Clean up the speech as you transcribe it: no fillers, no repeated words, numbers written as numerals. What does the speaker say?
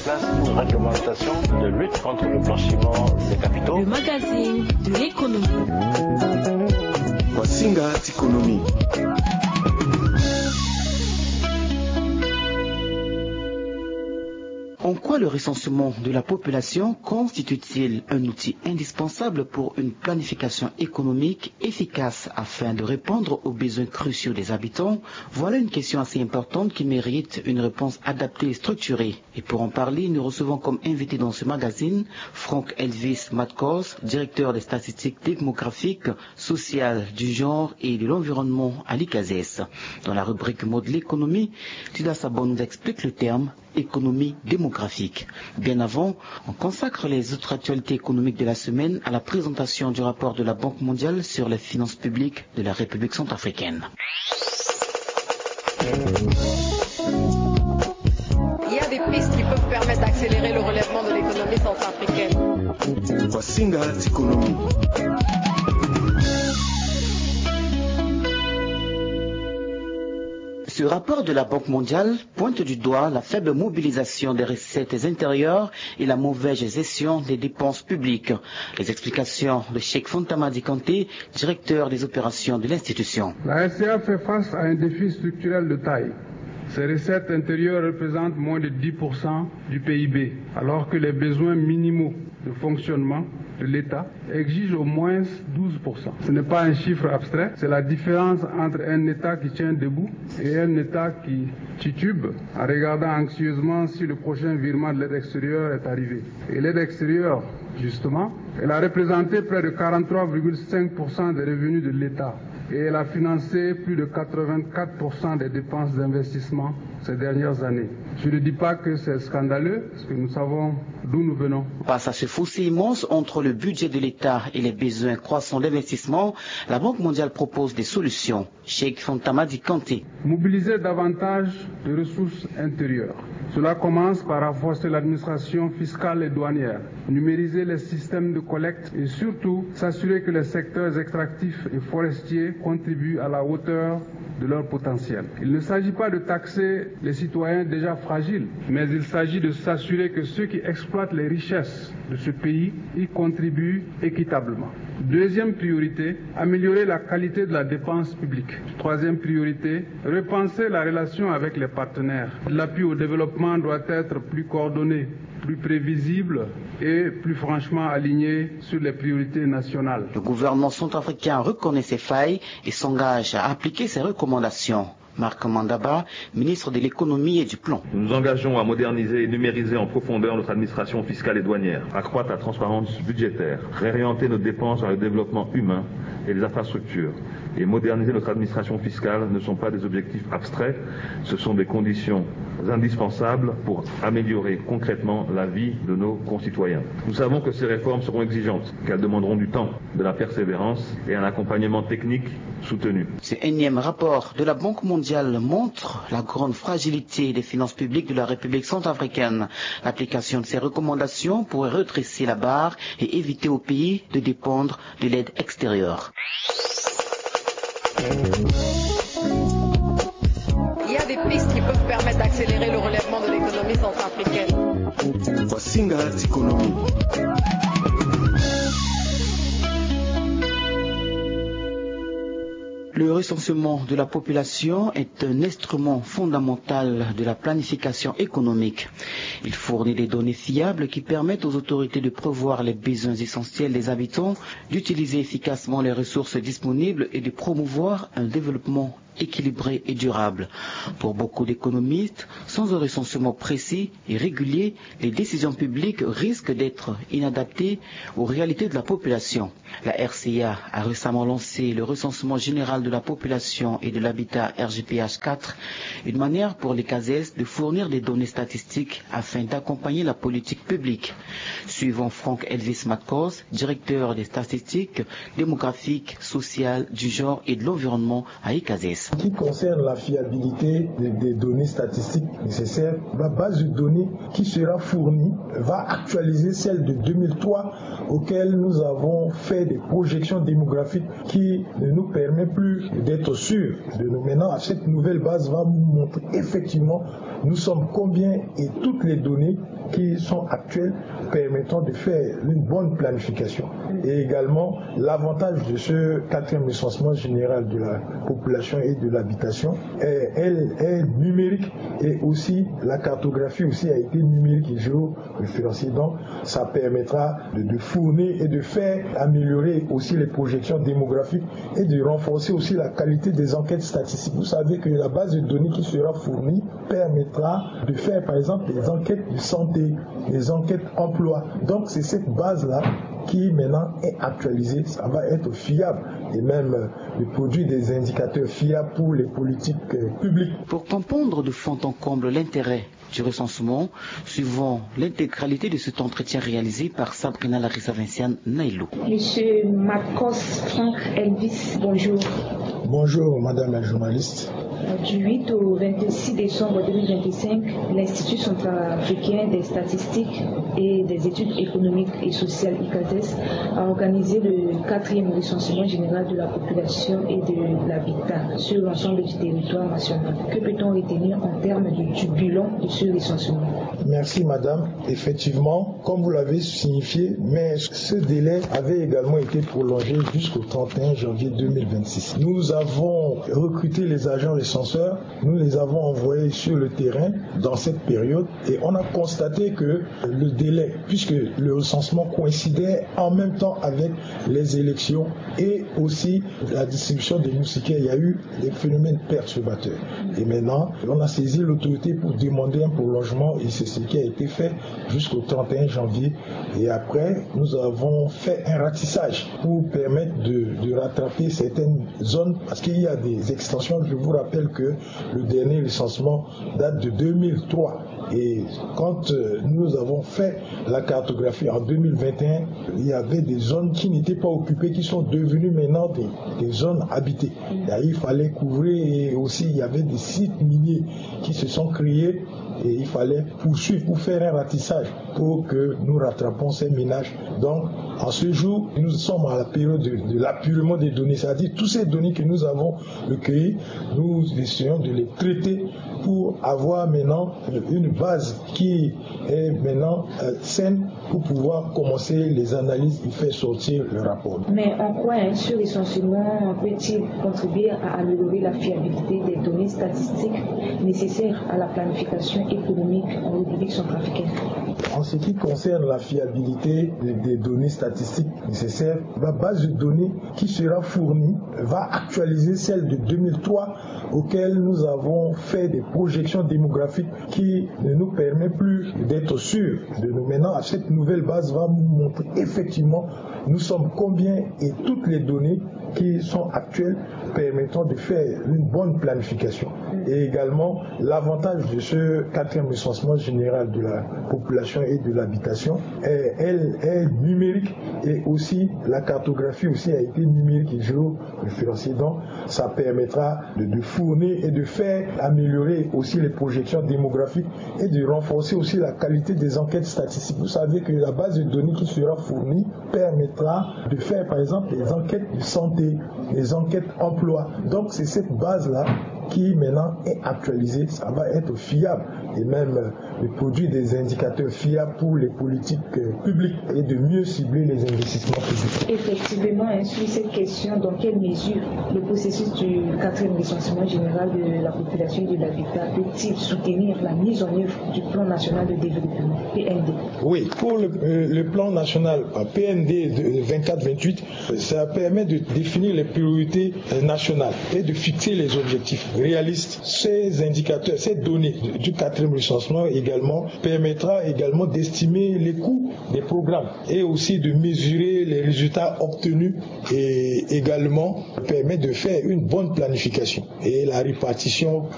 place une réglementation de lutte contre le blanchiment des capitaux. Le magazine de l'économie. Wasinga Tikonomi. En quoi le recensement de la population constitue-t-il un outil indispensable pour une planification économique efficace afin de répondre aux besoins cruciaux des habitants? Voilà une question assez importante qui mérite une réponse adaptée et structurée. Et pour en parler, nous recevons comme invité dans ce magazine Franck Elvis Matkos, directeur des statistiques démographiques, sociales, du genre et de l'environnement à l'ICASES. Dans la rubrique mot de l'économie, Tida Sabon nous explique le terme économie démographique. Bien avant, on consacre les autres actualités économiques de la semaine à la présentation du rapport de la Banque mondiale sur les finances publiques de la République centrafricaine. Il y a des pistes qui peuvent permettre d'accélérer le relèvement de l'économie centrafricaine. Wasinga Tikonomi. Ce rapport de la Banque mondiale pointe du doigt la faible mobilisation des recettes intérieures et la mauvaise gestion des dépenses publiques. Les explications de Cheikh Fontamadi Kanté, directeur des opérations de l'institution. La RCA fait face à un défi structurel de taille. Ses recettes intérieures représentent moins de 10% du PIB, alors que les besoins minimaux de fonctionnement de l'État exigent au moins 12%. Ce n'est pas un chiffre abstrait, c'est la différence entre un État qui tient debout et un État qui titube en regardant anxieusement si le prochain virement de l'aide extérieure est arrivé. Et l'aide extérieure, justement, elle a représenté près de 43,5% des revenus de l'État. Et elle a financé plus de 84% des dépenses d'investissement ces dernières années. Je ne dis pas que c'est scandaleux, parce que nous savons d'où nous venons. Face à ce fossé immense entre le budget de l'État et les besoins croissants d'investissement, la Banque mondiale propose des solutions. Cheikh Fontamadi Kanté. Mobiliser davantage de ressources intérieures. Cela commence par renforcer l'administration fiscale et douanière, numériser les systèmes de collecte et surtout s'assurer que les secteurs extractifs et forestiers contribuent à la hauteur de leur potentiel. Il ne s'agit pas de taxer les citoyens déjà fragiles, mais il s'agit de s'assurer que ceux qui exploitent les richesses de ce pays y contribuent équitablement. Deuxième priorité, améliorer la qualité de la dépense publique. Troisième priorité, repenser la relation avec les partenaires. L'appui au développement doit être plus coordonné, plus prévisible et plus franchement aligné sur les priorités nationales. Le gouvernement centrafricain reconnaît ses failles et s'engage à appliquer ses recommandations. Marc Mandaba, ministre de l'économie et du plan. Nous nous engageons à moderniser et numériser en profondeur notre administration fiscale et douanière, accroître la transparence budgétaire, réorienter nos dépenses vers le développement humain et les infrastructures. Et moderniser notre administration fiscale ne sont pas des objectifs abstraits, ce sont des conditions indispensables pour améliorer concrètement la vie de nos concitoyens. Nous savons que ces réformes seront exigeantes, qu'elles demanderont du temps, de la persévérance et un accompagnement technique soutenu. Ce énième rapport de la Banque mondiale montre la grande fragilité des finances publiques de la République centrafricaine. L'application de ces recommandations pourrait redresser la barre et éviter au pays de dépendre de l'aide extérieure. Il y a des pistes qui peuvent permettre d'accélérer le relèvement de l'économie centrafricaine. Wasinga Tikonomi. Le recensement de la population est un instrument fondamental de la planification économique. Il fournit des données fiables qui permettent aux autorités de prévoir les besoins essentiels des habitants, d'utiliser efficacement les ressources disponibles et de promouvoir un développement équilibré et durable. Pour beaucoup d'économistes, sans un recensement précis et régulier, les décisions publiques risquent d'être inadaptées aux réalités de la population. La RCA a récemment lancé le recensement général de la population et de l'habitat RGPH4, une manière pour les CASES de fournir des données statistiques afin d'accompagner la politique publique. Suivant Franck Elvis Matkos, directeur des statistiques démographiques, sociales, du genre et de l'environnement à ICASES. Maurice. En ce qui concerne la fiabilité des données statistiques nécessaires, la base de données qui sera fournie va actualiser celle de 2003 auquel nous avons fait des projections démographiques qui ne nous permettent plus d'être sûrs de nous. Maintenant, cette nouvelle base va nous montrer effectivement nous sommes combien et toutes les données qui sont actuelles permettant de faire une bonne planification. Et également, l'avantage de ce 4e recensement général de la population et de l'habitation est numérique et aussi la cartographie aussi a été numérique et géoréférencée. Donc, ça permettra de fournir et de faire améliorer aussi les projections démographiques et de renforcer aussi la qualité des enquêtes statistiques. Vous savez que la base de données qui sera fournie permettra de faire par exemple des enquêtes de santé, des enquêtes emploi. Donc c'est cette base-là qui maintenant est actualisée, ça va être fiable et même le produit des indicateurs fiables pour les politiques publiques. Pour comprendre de fond en comble l'intérêt du recensement, suivant l'intégralité de cet entretien réalisé par Sabrina Larissa-Vinciane Nailou. Monsieur Marcos Franck Elvis, bonjour. Bonjour madame la journaliste. Du 8 au 26 décembre 2025, l'Institut centrafricain des statistiques et des études économiques et sociales ICADES a organisé le 4e recensement général de la population et de l'habitat sur l'ensemble du territoire national. Que peut-on retenir en termes du bilan de ce recensement? Merci madame. Effectivement, comme vous l'avez signifié, mais ce délai avait également été prolongé jusqu'au 31 janvier 2026. Nous avons recruté les agents recenseurs, nous les avons envoyés sur le terrain dans cette période et on a constaté que le délai, puisque le recensement coïncidait en même temps avec les élections et aussi la distribution des moustiquaires, il y a eu des phénomènes perturbateurs. Et maintenant, on a saisi l'autorité pour demander un prolongement et c'est ce qui a été fait jusqu'au 31 janvier. Et après, nous avons fait un ratissage pour permettre de rattraper certaines zones parce qu'il y a des extensions. Je vous rappelle que le dernier recensement date de 2003. Et quand nous avons fait la cartographie en 2021, il y avait des zones qui n'étaient pas occupées, qui sont devenues maintenant des zones habitées. Et il fallait couvrir et aussi il y avait des sites miniers qui se sont créés et il fallait poursuivre pour faire un ratissage pour que nous rattrapions ces ménages. Donc, en ce jour, nous sommes à la période de l'appurement des données, c'est-à-dire toutes ces données que nous avons recueillies, nous essayons de les traiter pour avoir maintenant une base qui est maintenant saine pour pouvoir commencer les analyses et faire sortir le rapport. Mais en quoi ce recensement peut-il contribuer à améliorer la fiabilité des données statistiques nécessaires à la planification économique en République centrafricaine? En ce qui concerne la fiabilité des données statistiques nécessaires, la base de données qui sera fournie va actualiser celle de 2003 auquel nous avons fait des projections démographiques qui ne nous permettent plus d'être sûrs de nous. Maintenant, cette nouvelle base va nous montrer effectivement nous sommes combien et toutes les données qui sont actuelles permettant de faire une bonne planification. Et également, l'avantage de ce 4e recensement général de la population et de l'habitation est numérique et aussi la cartographie aussi a été numérique et géoréférencée. Donc, ça permettra de fournir et de faire améliorer aussi les projections démographiques et de renforcer aussi la qualité des enquêtes statistiques. Vous savez que la base de données qui sera fournie permettra de faire par exemple des enquêtes de santé, des enquêtes emploi. Donc c'est cette base-là qui maintenant est actualisée, ça va être fiable et même le produit des indicateurs fiables pour les politiques publiques et de mieux cibler les investissements publics. Effectivement, sur cette question, dans quelle mesure le processus du 4e recensement général de la population et de l'habitat peut-il soutenir la mise en œuvre du plan national de développement, PND? Oui, pour le plan national PND de 24-28, ça permet de définir les priorités nationales et de fixer les objectifs réalistes. Ces indicateurs, ces données du 4e recensement également permettra également d'estimer les coûts des programmes et aussi de mesurer les résultats obtenus et également permet de faire une bonne planification et la répartition